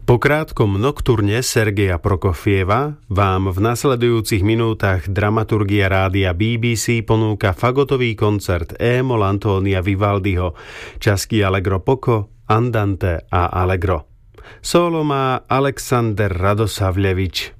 Po krátkom nokturne Sergeja Prokofieva vám v nasledujúcich minútach dramaturgia rádia BBC ponúka fagotový koncert E-moll Antónia Vivaldiho, časky Allegro poco, Andante a Allegro. Solo má Alexander Radosavljevič.